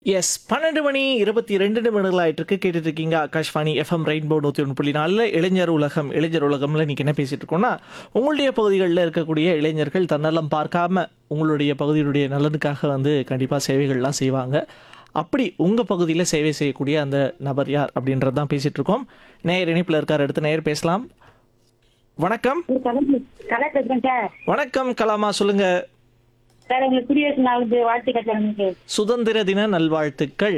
S 12 மணி 22 நிமிடங்கள் ஆயிட்டிருக்கு. கேட்டுட்டு இருக்கீங்க ஆகாஷ்வாணி எஃப்எம் ரெயின்போ 101.4 இளைஞர் உலகம். இளைஞர் உலகம்ல இன்னைக்கு என்ன பேசிட்டு இருக்கோம்னா, உங்களுடைய பகுதிகளில் இருக்கக்கூடிய இளைஞர்கள் தன்னலம் பார்க்காம உங்களுடைய பகுதியுடைய நலனுக்காக வந்து கண்டிப்பாக சேவைகள்லாம் செய்வாங்க. அப்படி உங்கள் பகுதியில் சேவை செய்யக்கூடிய அந்த நபர் யார் அப்படின்றது தான் பேசிட்டு இருக்கோம். நேயர் இணைப்பில் இருக்கார், அடுத்த நேயர் பேசலாம். வணக்கம். கலா பேசுறேன் சார். வணக்கம் கலாமா, சொல்லுங்க. சார் உங்களுக்கு குடியரசு நாளுக்கு வாழ்த்துக்கள் சார் உங்களுக்கு. சுதந்திர தின நல்வாழ்த்துக்கள்.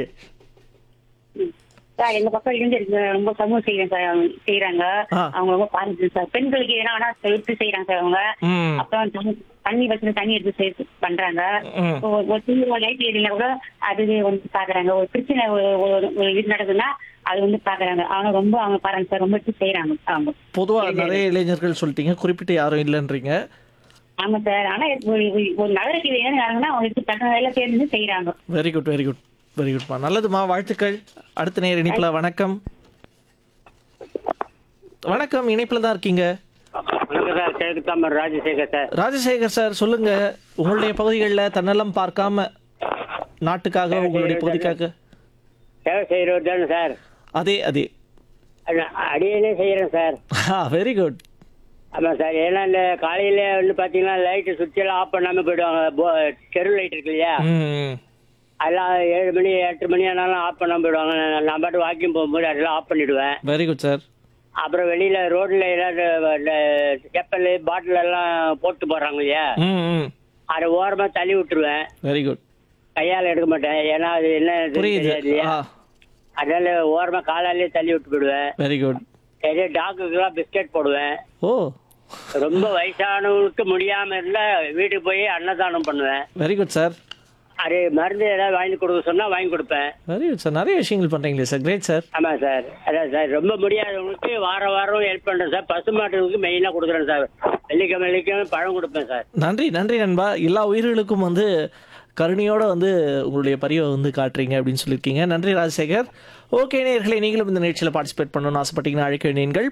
சார் எங்க பக்கம் இருந்து ரொம்ப சமூக செய்யறேன் சார். அவங்க செய்யறாங்க. ஆ. அவங்க ரொம்ப பாருங்க சார். பெண்களுக்கு எதனா வேணா எடுத்து செய்யறாங்க சார் அவங்க. ம் அப்புறம் தண்ணி வச்சு தண்ணி எடுத்து பண்றாங்க. ம் ஒரு சின்ன லைட் ஏரியா கூட அது வந்து பாக்குறாங்க. ஒரு பிரச்சனை ஒரு இது நடக்குதுன்னா அது வந்து பாக்குறாங்க. அவங்க ரொம்ப அவங்க பாருங்க சார், ரொம்ப எடுத்து செய்யறாங்க அவங்க. பொதுவாக நிறைய இளைஞர்கள் சொல்லிட்டீங்க, குறிப்பிட்டு யாரும் இல்லைன்றீங்க. ஆமா சார். ஆனா ஒரு நகரத்தில் என்ன நடக்குதுன்னா அவங்க எடுத்து தக்க எல்லாம் சேர்ந்து செய்யறாங்க. Very good very good very குட்மா, நல்லதுமா, வாழ்த்துக்கள். அடுத்த நேர் இணைப்பில். வணக்கம். வணக்கம், இணைப்பில் தான் இருக்கீங்க. வணக்கம் sir, கிழக்குத்தாமர் Rajasekar sir. Rajasekar sir, சொல்லுங்க. உங்களுடைய பகுதிகளில் தன்னலம் பார்க்காம நாட்டுக்காக, உங்களுடைய பகுதிக்காக சேவை செய்கிறவர் தானே சார்? அதே அதே. அடியிலே செய்கிறேன் சார். Very good. ஆமாம் சார். ஏன்னா இந்த காலையில் வந்து பார்த்தீங்கன்னா லைட்டு சுவிட்செல்லாம் ஆஃப் பண்ணாமல் போயிடுவாங்க. தெரு லைட் இருக்கு இல்லையா, ம் அதெல்லாம் 7 மணி 8 மணி ஆனாலும் ஆஃப் பண்ணாமல் போயிடுவாங்க. நான் பாட்டு வாக்கிங் போகும்போது அதெல்லாம் ஆஃப் பண்ணிவிடுவேன். Very good sir. அப்புறம் வெளியில் ரோட்டில் ஏதாவது செப்பல் பாட்டில் எல்லாம் போட்டு போடுறாங்க இல்லையா, ம் ம் அதை ஓரமாக தள்ளி விட்டுருவேன். Very good. கையால் எடுக்க மாட்டேன், ஏன்னா அது என்ன புரியுது. தெரியாது இல்லையா. அதனால ஓரமாக காலாலே தள்ளி விட்டு போயிடுவேன். Very good. நிறைய டாக்குக்கெல்லாம் பிஸ்கெட் போடுவேன். ஓ, ரொம்ப வயசானவங்களுக்கு முடியாம இருந்தா வீட்டுக்கு போய் அன்னதானம் பண்ணுவேன். Very good sir. அது மருந்து ஏதாவது வாங்கி கொடுக்க சொன்னா வாங்கி கொடுப்பேன். வெரி குட் சார், நிறைய விஷயங்கள் பண்ணுறீங்களே சார், கிரேட் சார். ஆமா சார். அதான் சார், ரொம்ப முடியாதவங்களுக்கு வாரம் ஹெல்ப் பண்றேன் சார். பசுமாட்டுக்கு மெயினா கொடுக்குறேன் சார். வெள்ளிக்கிழமை பழம் கொடுப்பேன் சார். நன்றி நன்றி நண்பா. எல்லா உயிர்களுக்கும் வந்து கருணையோடு வந்து உங்களுடைய பரிவை வந்து காட்டுறீங்க அப்படின்னு சொல்லியிருக்கீங்க. நன்றி ராஜசேகர். ஓகே நேயர்களே, நீங்களும் இந்த நிகழ்ச்சியில் பார்ட்டிசிபேட் பண்ணணும்னு ஆசைப்பட்டீங்கன்னா அழைக்க வேண்டிய எண்கள்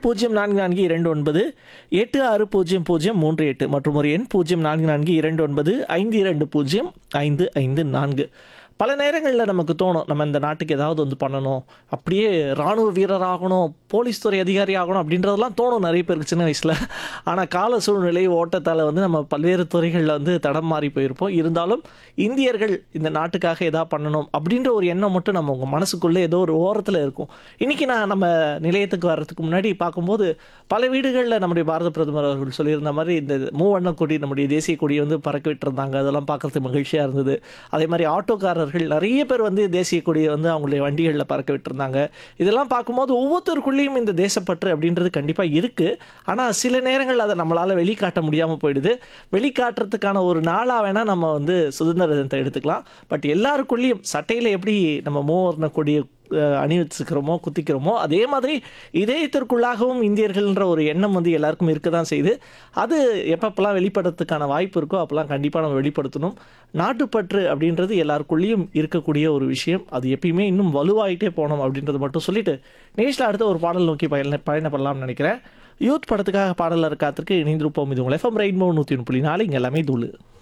044298600038 மற்றும் ஒரு எண் 04429852052554. பல நேரங்களில் நமக்கு தோணும், நம்ம இந்த நாட்டுக்கு ஏதாவது வந்து பண்ணணும், அப்படியே இராணுவ வீரர் ஆகணும், போலீஸ் துறை அதிகாரி ஆகணும் அப்படின்றதெல்லாம் தோணும் நிறைய பேருக்கு சின்ன வயசில். ஆனால் கால சூழ்நிலை ஓட்டத்தால் வந்து நம்ம பல்வேறு துறைகளில் வந்து தடம் மாறி போயிருப்போம். இருந்தாலும் இந்தியர்கள் இந்த நாட்டுக்காக எதாவது பண்ணணும் அப்படின்ற ஒரு எண்ணம் மட்டும் நம்ம உங்கள் மனசுக்குள்ளே ஏதோ ஒரு ஓரத்தில் இருக்கும். இன்றைக்கி நான் நம்ம நிலையத்துக்கு வர்றதுக்கு முன்னாடி பார்க்கும்போது பல வீடுகளில் நம்முடைய பாரத பிரதமர் அவர்கள் சொல்லியிருந்த மாதிரி இந்த மூவண்ண கொடி, நம்முடைய தேசிய கொடியை வந்து பறக்க விட்டுருந்தாங்க. அதெல்லாம் பார்க்குறதுக்கு மகிழ்ச்சியாக இருந்தது. அதே மாதிரி ஆட்டோக்காரர்கள் நிறைய பேர் வந்து தேசிய கொடியை வந்து அவங்களுடைய வண்டிகளில் பறக்க விட்டுருந்தாங்க. இதெல்லாம் பார்க்கும்போது ஒவ்வொருத்தருக்குள்ளேயும் இந்த தேசப்பற்று அப்படின்றது கண்டிப்பாக இருக்குது. ஆனால் சில நேரங்கள் அதை நம்மளால் வெளிக்காட்ட முடியாமல் போயிடுது. வெளிக்காட்டுறதுக்கான ஒரு நாளாக வேணால் நம்ம வந்து சுதந்திர தினத்தை எடுத்துக்கலாம். பட் எல்லாருக்குள்ளேயும் சட்டையில் எப்படி நம்ம மூவர்ண கொடியை அணி வச்சுக்கிறோமோ, குத்திக்கிறோமோ, அதே மாதிரி இதயத்திற்குள்ளாகவும் இந்தியர்கள்ன்ற ஒரு எண்ணம் வந்து எல்லாருக்கும் இருக்க தான் செய்யுது. அது எப்பப்பெல்லாம் வெளிப்படுறதுக்கான வாய்ப்பு இருக்கோ அப்போல்லாம் கண்டிப்பாக நம்ம வெளிப்படுத்தணும். நாட்டுப்பற்று அப்படின்றது எல்லாருக்குள்ளேயும் இருக்கக்கூடிய ஒரு விஷயம். அது எப்பயுமே இன்னும் வலுவாயிட்டே போகணும் அப்படின்றது மட்டும் சொல்லிட்டு நிகழ்ச்சியில் அடுத்த ஒரு பாடல் நோக்கி பயணப்படலாம்னு நினைக்கிறேன். யூத் படத்துக்காக பாடலர் காத்திருக்கு இணைந்திருப்போம். இது உங்கள் எஃப்எம் ரெயின்போ 101.4. இங்கே எல்லாமே தூளு.